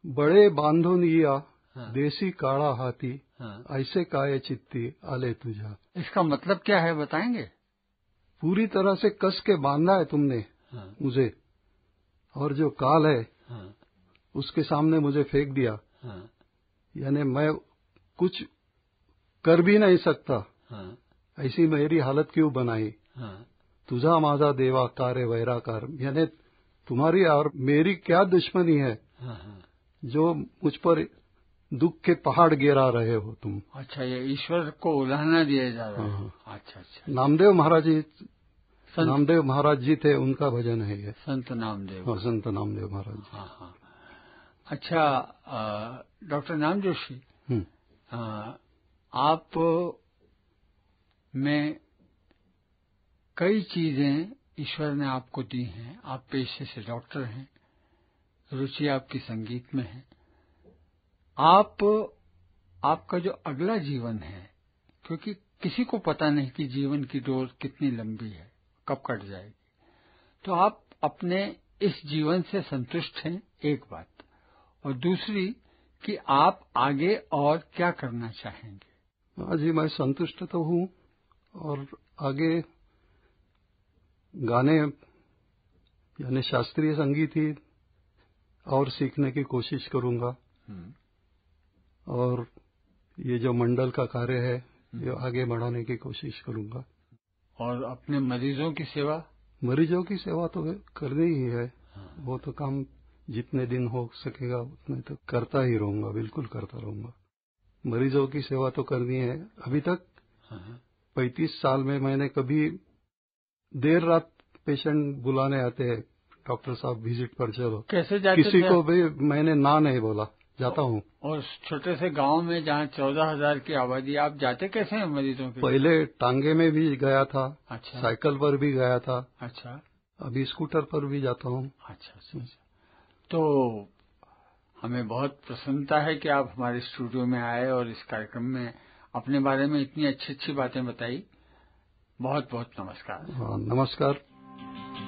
बड़े बांधून या हाँ। देसी काड़ा हाथी हाँ। ऐसे काये चित्ती आले तुझा। इसका मतलब क्या है बताएंगे? पूरी तरह से कस के बांधा है तुमने हाँ। मुझे, और जो काल है हाँ। उसके सामने मुझे फेंक दिया। हाँ। यानी मैं कुछ कर भी नहीं सकता। हाँ। ऐसी मेरी हालत क्यों बनाई। हाँ। तुझा माझा देवा कार्य वैराकार, यानी तुम्हारी और मेरी क्या दुश्मनी है हाँ। हाँ। जो मुझ पर दुख के पहाड़ गिरा रहे हो तुम। अच्छा, ये ईश्वर को उलाहना दिया जा रहा है। हाँ। अच्छा अच्छा। नामदेव महाराज जी थे, उनका भजन है ये। संत नामदेव। हाँ, संत नामदेव महाराज जी। हाँ हाँ। अच्छा, डॉक्टर नाम जोशी, आप में कई चीजें ईश्वर ने आपको दी हैं। आप पेशे से डॉक्टर हैं, रुचि आपकी संगीत में है। आपका जो अगला जीवन है, क्योंकि किसी को पता नहीं कि जीवन की डोर कितनी लंबी है, कब कट जाएगी, तो आप अपने इस जीवन से संतुष्ट हैं, एक बात, और दूसरी कि आप आगे और क्या करना चाहेंगे? हाँ जी, मैं संतुष्ट तो हूँ, और आगे गाने यानी शास्त्रीय संगीत ही और सीखने की कोशिश करूंगा। और ये जो मंडल का कार्य है ये आगे बढ़ाने की कोशिश करूंगा। और अपने मरीजों की सेवा? मरीजों की सेवा तो करनी ही है। वो तो काम जितने दिन हो सकेगा उतने तो करता ही रहूंगा, बिल्कुल करता रहूंगा। मरीजों की सेवा तो करनी है। अभी तक 35 साल में मैंने कभी देर रात पेशेंट बुलाने आते हैं, डॉक्टर साहब विजिट पर चलो, कैसे जाते किसी थे? को भी मैंने ना नहीं बोला, जाता हूँ। और छोटे से गांव में जहाँ 14,000 की आबादी, आप जाते कैसे हैं मरीजों के? पहले टांगे में भी गया था। अच्छा। साइकिल पर भी गया था। अच्छा। अभी स्कूटर पर भी जाता हूँ। अच्छा अच्छा। तो हमें बहुत प्रसन्नता है कि आप हमारे स्टूडियो में आए और इस कार्यक्रम में अपने बारे में इतनी अच्छी अच्छी बातें बताई। बहुत बहुत नमस्कार। हाँ, नमस्कार।